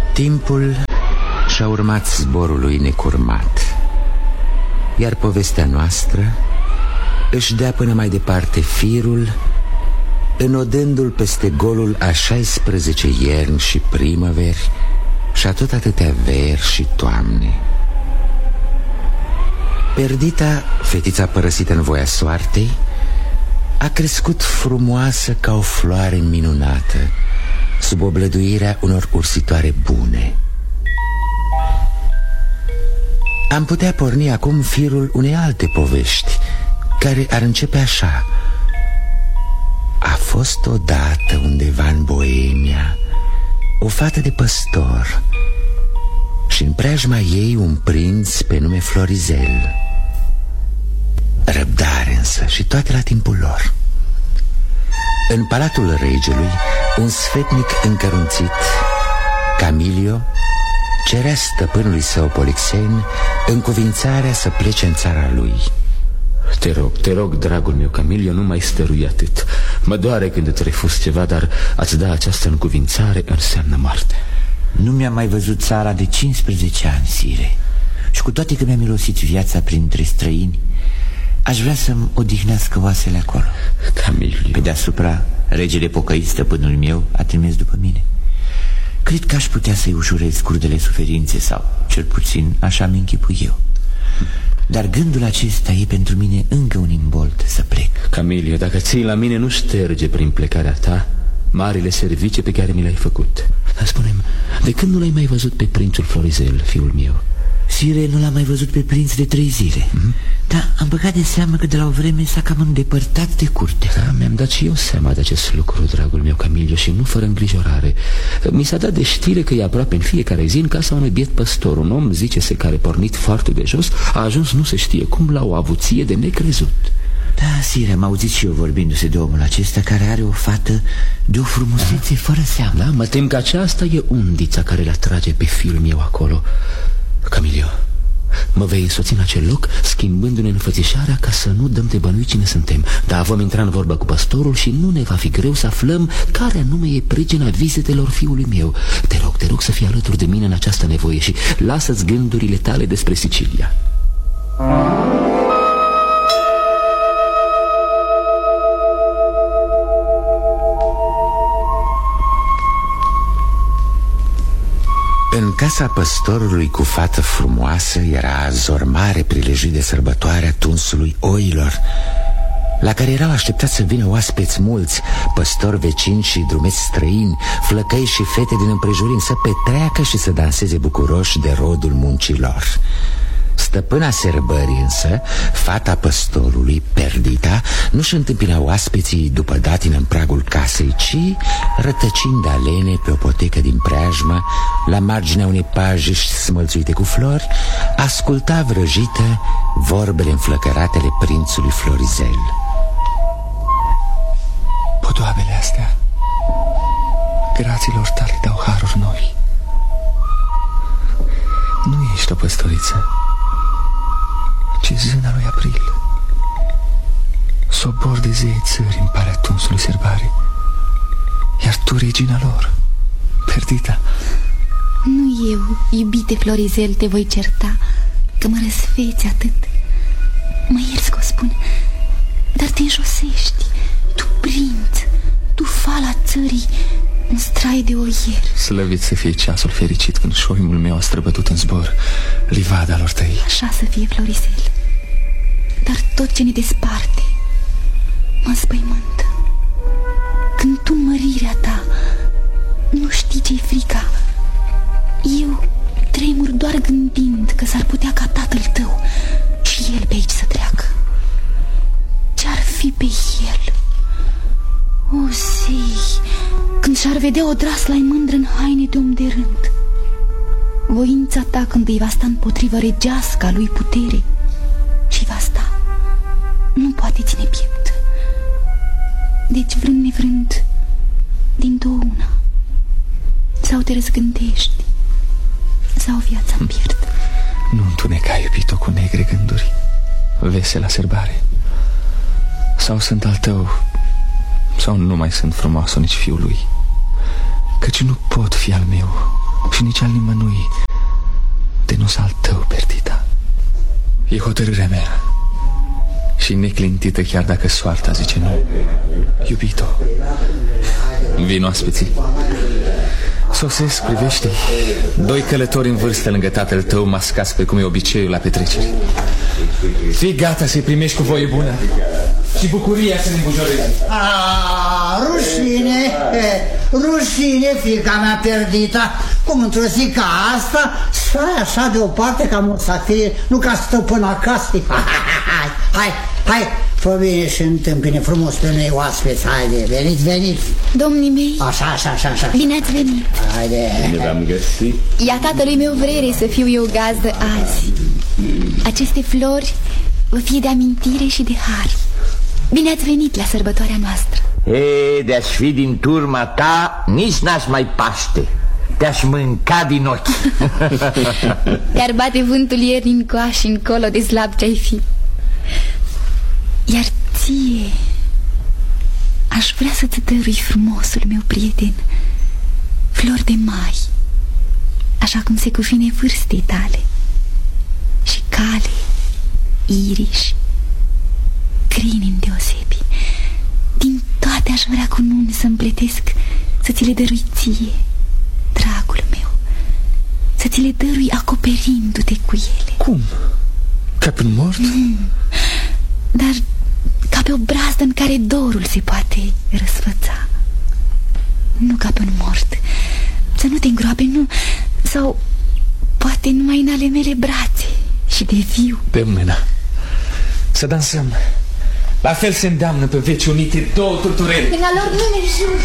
Timpul și-a urmat zborul lui necurmat, iar povestea noastră își dea până mai departe firul, înodându-l peste golul a 16 ierni și primăveri și a tot atâtea veri și toamne. Perdita, fetița părăsită în voia soartei, a crescut frumoasă ca o floare minunată sub oblăduirea unor ursitoare bune. Am putea porni acum firul unei alte povești, care ar începe așa. A fost odată undeva în Boemia o fată de păstor și în preajma ei un prinț pe nume Florizel. Răbdare însă și toate la timpul lor. În palatul regelui, un sfetnic încărunțit, Camilio, cerea stăpânului său Polixen încuvințarea să plece în țara lui. Te rog, dragul meu Camilio, nu mai stărui atât. Mă doare când îți refuz ceva, dar a-ți da această încuvințare înseamnă moarte. Nu mi-am mai văzut țara de 15 ani, sire. Și cu toate că mi-a mirosit viața printre străini, aș vrea să-mi odihnească oasele acolo. Camilio. Pe deasupra, regele pocăit, stăpânul meu, a trimis după mine. Cred că aș putea să-i ușurez curdele suferințe, sau cel puțin așa mi închipu eu. Dar gândul acesta e pentru mine încă un imbold să plec. Camilio, dacă ții la mine, nu șterge prin plecarea ta marile servicii pe care mi le-ai făcut. Dar spune-mi, de când nu l-ai mai văzut pe prințul Florizel, fiul meu? Sire, nu l-am mai văzut pe prinț de 3 zile. Dar am băgat de seamă că de la o vreme s-a cam îndepărtat de curte. Da, mi-am dat și eu seama de acest lucru, dragul meu Camilio, și nu fără îngrijorare. Mi s-a dat de știre că e aproape în fiecare zi în casa unui biet păstor. Un om, zice-se, care pornit foarte de jos, a ajuns nu se știe cum la o avuție de necrezut. Da, sire, am auzit și eu vorbindu-se de omul acesta care are o fată de o frumusețe fără seamă. Da, mă tem că aceasta e undița care le atrage pe fiul meu acolo. Camilio, mă vei însoți în acel loc, schimbându-ne înfățișarea ca să nu dăm de bănui cine suntem. Dar vom intra în vorbă cu păstorul și nu ne va fi greu să aflăm care anume e pricina vizitelor fiului meu. Te rog să fii alături de mine în această nevoie și lasă-ți gândurile tale despre Sicilia. În casa păstorului cu fată frumoasă era zormare prelejit de sărbătoarea tunsului oilor, la care erau așteptați să vină oaspeți mulți, păstori vecini și drumeți străini, flăcăi și fete din împrejurim, să petreacă și să danseze bucuroși de rodul muncilor. Stăpâna serbării însă, fata păstorului, Perdita, nu-și întâmpina oaspeții după datină în pragul casei, ci, rătăcind alene pe o potecă din preajmă, la marginea unei pajiști smălțuite cu flori, asculta vrăjită vorbele înflăcărate ale prințului Florizel. Podoabele astea graților tale dau haruri noi. Nu ești o păstoriță, ci zâna lui April, sobor de zei țări în parea tunsului serbare, iar tu regina lor, Perdita. Nu eu, iubite Florizel, te voi certa, că mă răsfeți atât. Mă ierți că o spun, dar te înjosești. Tu prinț, tu fala țării, un strai de oier. Slăvit să fie ceasul fericit când șoimul meu a străbătut în zbor livada lor tăi. Așa să fie, Florizel. Dar tot ce ne desparte mă înspăimântă. Când tu în mărirea ta nu știi ce-i frica, eu tremur doar gândind că s-ar putea ca tatăl tău și el pe aici să treacă. Ce-ar fi pe el? O, zei, când și-ar vedea odrasla-i mândră în haine de om de rând. Voința ta când îi va sta împotrivă regeasca lui putere și va sta, nu poate ține piept. Deci vrând nevrând, din două una, sau te răzgândești sau viața-mi pierd. Nu întuneca, iubito, cu negre gânduri, vesela serbare. Sau sunt al tău, sau nu mai sunt frumoasă nici fiul lui, căci nu pot fi al meu și nici al nimănui de nu al tău, Perdita. E hotărârea mea și neclintită, chiar dacă soarta zice nu. Iubito, vin oaspeții. Sosesc, privește, doi călători în vârstă lângă tatăl tău, mascați pe cum e obiceiul la petreceri. Fii gata să-i primești cu voie bună și bucuria să ne îmbujoreze. Rușine, rușine, fiica mea Perdita. Cum într-o zi ca asta stai așa deoparte ca musafir, nu ca stăpâna casei. Hai, fă bine și întâmpine frumos pe noi oaspeți. Haide, veniți. Domnii mei. Așa. Bine ați venit. Haide. Bine v-am găsit. Ia tatălui meu vrere să fiu eu gazdă azi. Aceste flori vă fie de amintire și de har. Bine ați venit la sărbătoarea noastră. De-aș fi din turma ta, nici n-aș mai paște. Te-aș mânca din ochi. Iar bate vântul ieri încoa și încolo de slab ce-ai fi. Iar ție aș vrea să-ți dărui, frumosul meu prieten, flori de mai, așa cum se cuvine vârstei tale, și cale, iriși, crini îndeosebi. Din toate aș vrea cu nuni să împletesc, să ți le dărui ție, dragul meu, să ți le dărui acoperindu-te cu ele. Cum? Ca pe un mort? Dar ca pe o brazdă în care dorul se poate răsfăța. Nu ca pe un mort. Să nu te îngroape, nu. Sau poate numai în ale mele brațe și de viu. Pe mâna. Să dansăm. La fel se îndeamnă pe veci unite două turtureli. Până lor nu ne jur.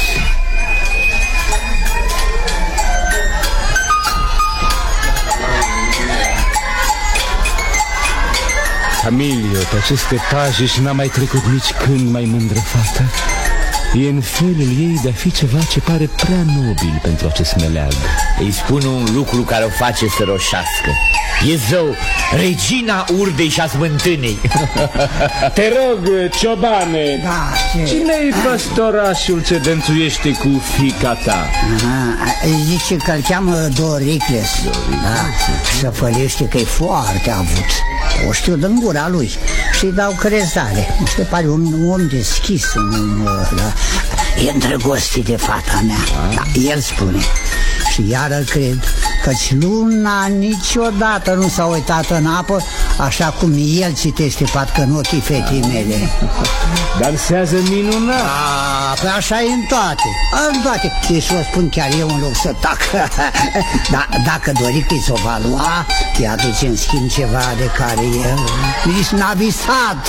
Camilio, pe aceste paje și n-a mai trecut nici când mai mândră fată. E în felul ei de a fi ceva ce pare prea nobil pentru acest meleag. Îi spun un lucru care o face să roșească. E zău, regina urdei și a smântânei. Te rog, ciobane, cine-i păstorașul ce dănțuiește cu fiica ta? Zice că îl cheamă Doricles. Să fălește că e foarte avut. O știu din gura lui și-i dau crezare. Mi se pare un om deschis, e îndrăgostit de fata mea. El spune. Și iară cred căci luna niciodată nu s-a uitat în apă așa cum el citește parcă în ochii fetei mele. Dansează minunat. Păi așa e în toate. În toate. Deci o spun chiar eu în loc să tac. Dacă Dorica s-o va lua, îi aduce în schimb ceva de care el nici n-a visat.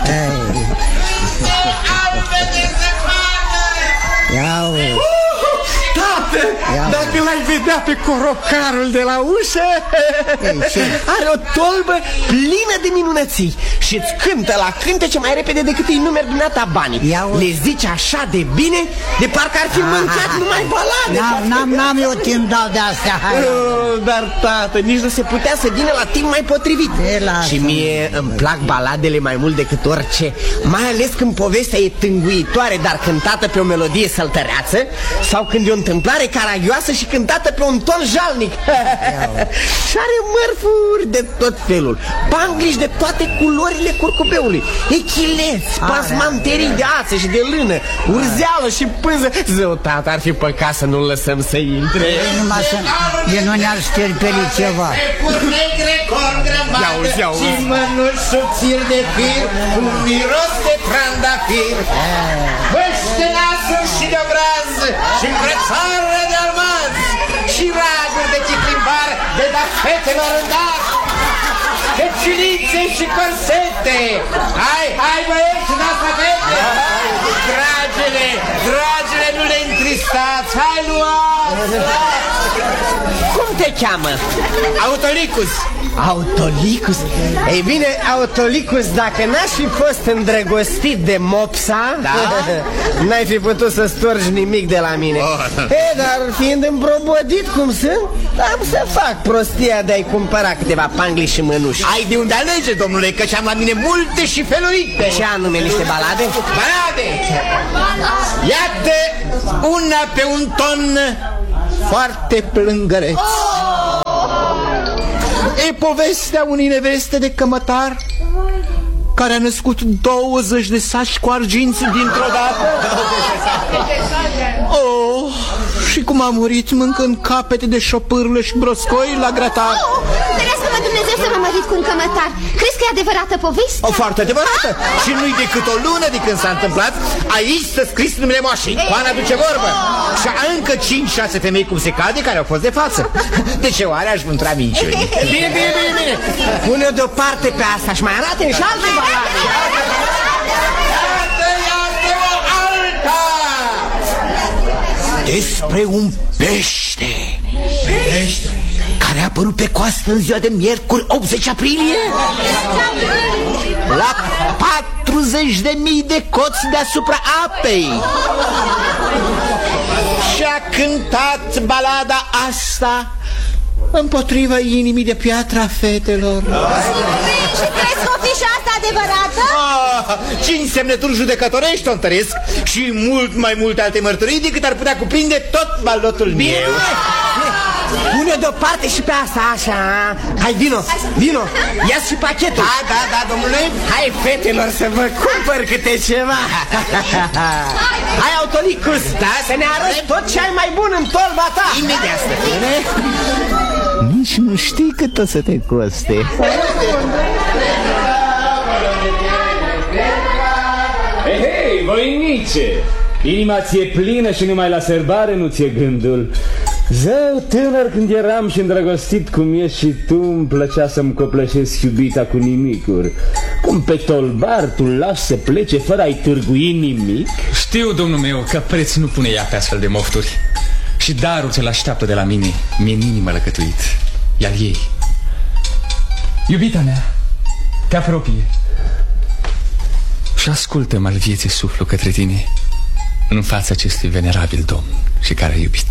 Iau. Tată, dacă l-ai vedea pe corocarul de la ușă, are o tolbă plină de minunății și îți cântă la cântece mai repede decât îi numeri dumneata banii. Le zici așa de bine, de parcă ar fi mâncat numai balade. N-am eu timp dau de astea. Dar tată, nici nu se putea să vină la timp mai potrivit. Și mie îmi plac baladele mai mult decât orice, mai ales când povestea e tânguitoare, dar cântată pe o melodie săltăreață, sau când e o întâmplare caragioasă și cântată pe un ton jalnic. Și are mărfuri de tot felul, pangliși de toate culorile curcubeului, echileți, pasmanterii de ață și de lână, urzeală și pânză. Zău, tată, ar fi păcat să nu-l lăsăm să intre. Numai să nu ne-ar șterpeli ceva. Iauzi. Și mănuși subțiri de fir, un miros de trandafir, băște nasul și de obraz și îmbrățară de almaz și raguri de chiclimbar de da fetelor în dar, căciulițe și corsete. Hai băieți, n-ați fete! Dragile, nu le întristați, hai luați! Cum te cheamă? Autolicus. Autolicus? Ei bine, Autolicus, dacă n-aș fi fost îndrăgostit de mopsa, n-ai fi putut să storgi nimic de la mine. Dar fiind împrobodit cum sunt, am să fac prostia de a-i cumpăra câteva pangli și mănuși. Ai de unde alege, domnule, căci am la mine multe și felurite. Ce anume, niște balade? Balade! Iată una pe un ton foarte plângăreț. E povestea unei neveste de cămătar care a născut 20 de saci cu arginți dintr-o dată. Oh, și cum a murit mâncând capete de șopârlă și broscoi la grătar. Ferească-mă Dumnezeu să mă mărit cu un cămătar. Crezi că e adevărată povestea? O, foarte adevărată. Și nu-i decât o lună de când s-a întâmplat. Aici s-a scris numele moașii. Oana duce vorbă. Și încă 5-6 femei cum se cade care au fost de față. De ce oare aș vântra minciuni? Bine, bine, bine, bine. Pune-o deoparte pe asta și mai arată-mi și alte balade. Iată-o alta! Despre un pește care a apărut pe coastă în ziua de miercuri 80 aprilie la 40.000 de coți deasupra apei și a cântat balada asta împotriva inimii de piatră a fetelor. Și crezi că o fi și asta adevărată? 5 semnături judecătorești o întăresc și mult mai multe alte mărturii decât ar putea cuprinde tot balotul meu. Pune-o deoparte și pe asta, așa. Hai, vino, vino. Ia-ți și pachetul. Da, domnule. Hai, fetelor, să vă cumpăr câte ceva. Hai, Autolicus, da, să ne arăți tot ce ai mai bun în tolba ta. Imediat, stăpâne. Nici nu știi cât o să te coste. Hei, voinice! Inima ți-e plină și numai la sărbare nu ți-e gândul. Zău, tânăr când eram și îndrăgostit cum ești și tu, îmi plăcea să-mi copleșesc iubita cu nimicuri. Cum pe tolbar tu lași să plece fără a-i târgui nimic? Știu, domnul meu, că preț nu pune ea pe astfel de mofturi. Și darul ce l-așteaptă de la mine mi-e inimă lăcătuit. Iar ei, iubita mea, te apropie și ascultă-mă al vieții suflu către tine în fața acestui venerabil domn și care a iubit.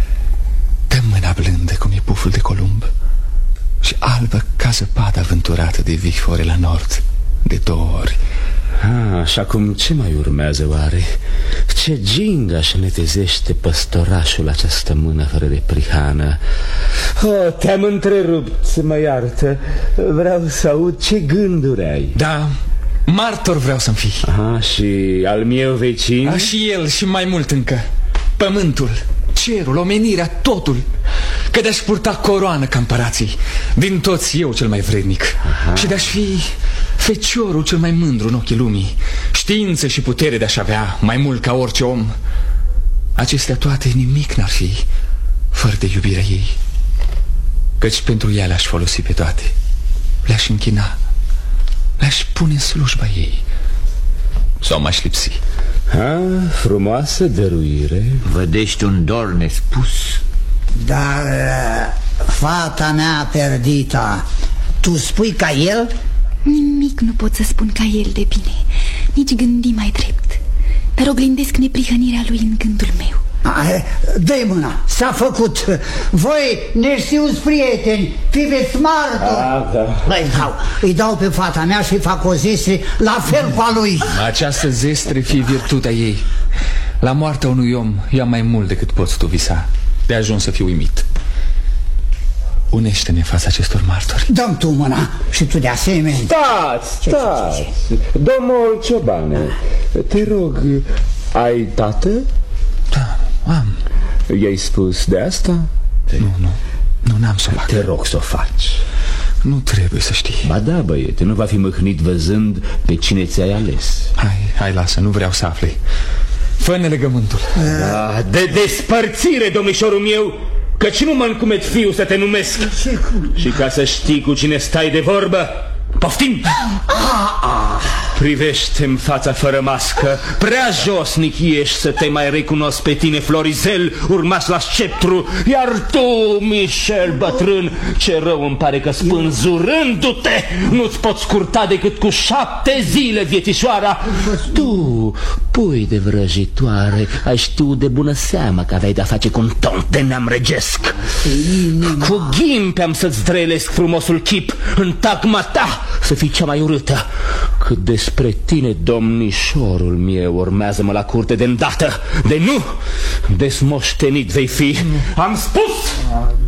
Dă mâna blândă cum e puful de columb și albă ca zăpada vânturată de vihore la nord de 2 ori. Și acum ce mai urmează oare? Ce ginga și netezește păstorașul această mână fără de prihană? Te-am întrerupt, să mă iartă. Vreau să aud ce gânduri ai. Da, martor vreau să-mi fii. Și al meu vecin? Și el și mai mult încă. Pământul, cerul, omenirea, totul. Că de-aș purta coroană ca împărații, din toți eu cel mai vrednic. Și de-aș fi feciorul cel mai mândru în ochii lumii, știință și putere de-aș avea mai mult ca orice om. Acestea toate nimic n-ar fi fără de iubirea ei, căci pentru ea le-aș folosi pe toate. Le-aș închina, le-aș pune în slujba ei. Sau m-aș lipsi. Frumoasă dăruire. Vădești un dor nespus. Dar, fata mea Perdita, tu spui ca el? Nimic nu pot să spun ca el de bine, nici gândi mai drept, dar oglindesc neprihănirea lui în gândul meu. Dă-i mâna, s-a făcut. Voi neștiuți prieteni, fiveți martori. Îi dau pe fata mea și fac o zestre la fel cu a lui. Această zestre fie virtutea ei. La moartea unui om ia mai mult decât poți tu visa. De ajuns să fiu uimit. Unește-ne în fața acestor martori. Dăm tu mâna și tu de asemenea. Stați, domnul Ciobane, te rog, ai tată? Da, am. I-ai spus de asta? Nu, n-am să o fac. Te rog să o faci. Nu trebuie să știi. Ba da, băiete, nu va fi mâhnit văzând pe cine ți-ai ales. Hai, lasă, nu vreau să afli. Fă-ne legământul. De despărțire, domnișorul meu, căci nu mă încumet fiu să te numesc. Și ca să știi cu cine stai de vorbă, poftim! Privește-mi fața fără mască. Prea josnic ești să te mai recunosc pe tine, Florizel, urmaș la sceptru. Iar tu, Michel bătrân, ce rău îmi pare că spânzurându-te nu-ți poți scurta decât cu 7 zile viețișoara. Tu, pui de vrăjitoare, ai știut de bună seamă că aveai de-a face cu un tont de neam regesc. Cu ghimpe am să-ți drelesc frumosul chip, în tagma ta să fii cea mai urâtă. Cât despre tine, domnișorul meu, urmează-mă la curte de îndată. De nu, desmoștenit vei fi. Am spus!